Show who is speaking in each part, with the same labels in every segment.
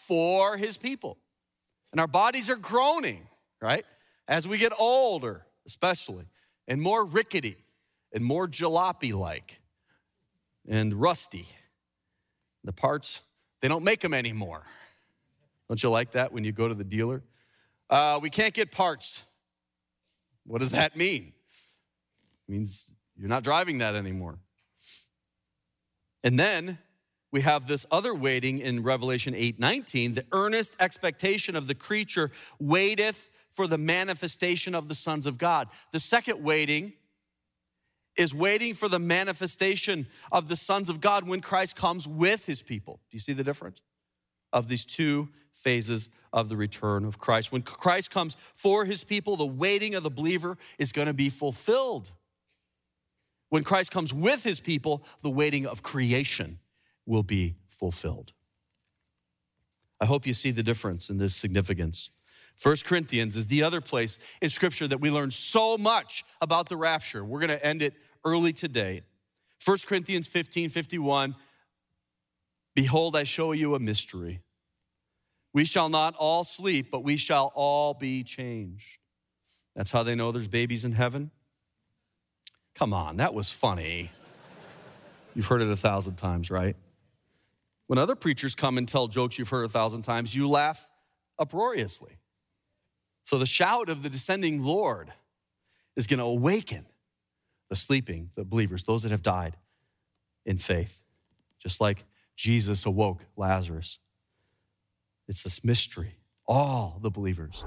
Speaker 1: for his people. And our bodies are groaning, right? As we get older, especially, and more rickety and more jalopy-like and rusty. The parts, they don't make them anymore. Don't you like that when you go to the dealer? We can't get parts. What does that mean? It means you're not driving that anymore. And then we have this other waiting in Revelation 8:19, the earnest expectation of the creature waiteth for the manifestation of the sons of God. The second waiting is waiting for the manifestation of the sons of God when Christ comes with his people. Do you see the difference of these two phases of the return of Christ? When Christ comes for his people, the waiting of the believer is going to be fulfilled. When Christ comes with his people, the waiting of creation will be fulfilled. I hope you see the difference in this significance. 1 Corinthians is the other place in Scripture that we learn so much about the rapture. We're going to end it early today. 1 Corinthians 15:51, behold, I show you a mystery. We shall not all sleep, but we shall all be changed. That's how they know there's babies in heaven. Come on, that was funny. You've heard it 1,000 times, right? When other preachers come and tell jokes you've heard 1,000 times, you laugh uproariously. So the shout of the descending Lord is going to awaken the sleeping, the believers, those that have died in faith, just like Jesus awoke Lazarus. It's this mystery, all the believers.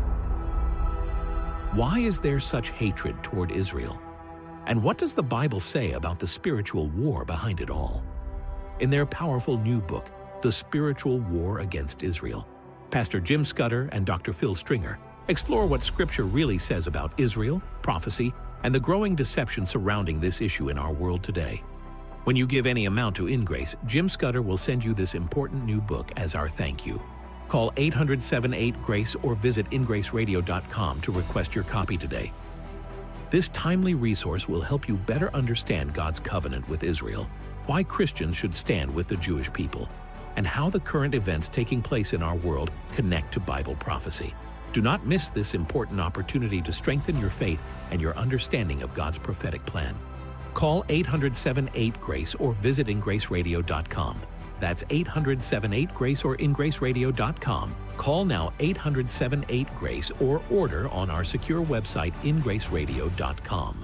Speaker 2: Why is there such hatred toward Israel? And what does the Bible say about the spiritual war behind it all? In their powerful new book, The Spiritual War Against Israel, Pastor Jim Scudder and Dr. Phil Stringer explore what Scripture really says about Israel, prophecy, and the growing deception surrounding this issue in our world today. When you give any amount to InGrace, Jim Scudder will send you this important new book as our thank you. Call 800-78-GRACE or visit ingraceradio.com to request your copy today. This timely resource will help you better understand God's covenant with Israel, why Christians should stand with the Jewish people, and how the current events taking place in our world connect to Bible prophecy. Do not miss this important opportunity to strengthen your faith and your understanding of God's prophetic plan. Call 800-78-GRACE or visit ingraceradio.com. That's 800-78-GRACE or ingraceradio.com. Call now 800-78-GRACE or order on our secure website ingraceradio.com.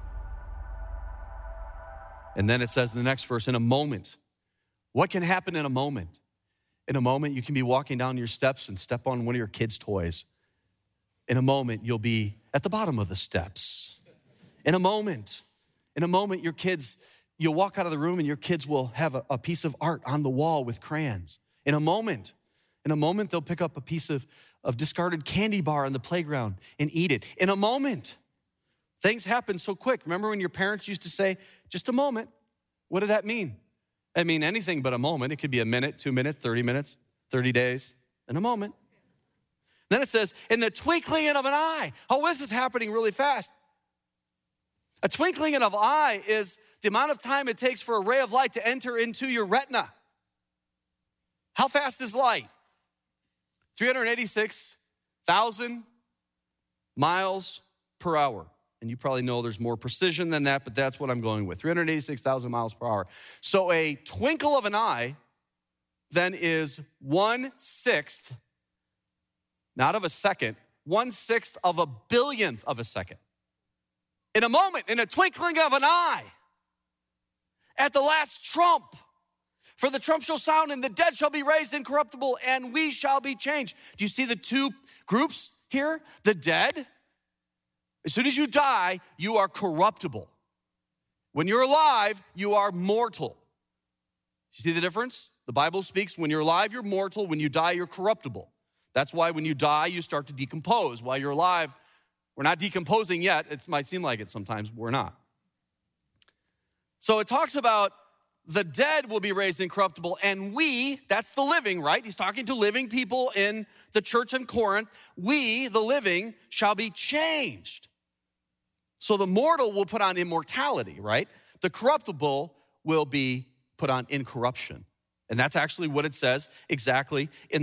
Speaker 1: And then it says in the next verse, in a moment. What can happen in a moment? In a moment, you can be walking down your steps and step on one of your kids' toys. In a moment, you'll be at the bottom of the steps. In a moment, you'll walk out of the room and your kids will have a piece of art on the wall with crayons. In a moment, they'll pick up a piece of discarded candy bar on the playground and eat it. In a moment, things happen so quick. Remember when your parents used to say, just a moment? What did that mean? It mean anything but a moment. It could be a minute, 2 minutes, 30 minutes, 30 days, in a moment. Then it says, in the twinkling of an eye. Oh, this is happening really fast. A twinkling of an eye is the amount of time it takes for a ray of light to enter into your retina. How fast is light? 386,000 miles per hour. And you probably know there's more precision than that, but that's what I'm going with, 386,000 miles per hour. So a twinkle of an eye then is 1/6, not of a second, 1/6 of a billionth of a second. In a moment, in a twinkling of an eye, at the last trump, for the trump shall sound and the dead shall be raised incorruptible and we shall be changed. Do you see the two groups here? The dead, as soon as you die, you are corruptible. When you're alive, you are mortal. You see the difference? The Bible speaks, when you're alive, you're mortal. When you die, you're corruptible. That's why when you die, you start to decompose. While you're alive, we're not decomposing yet. It might seem like it sometimes, we're not. So it talks about the dead will be raised incorruptible, and we, that's the living, right? He's talking to living people in the church in Corinth. We, the living, shall be changed. So the mortal will put on immortality, right? The corruptible will be put on incorruption. And that's actually what it says exactly in